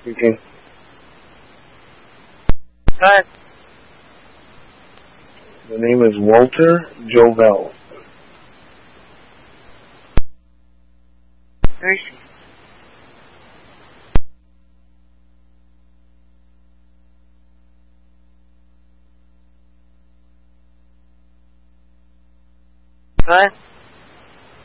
Speaking. Hi. The name is Walter Jovel. Where is she? What?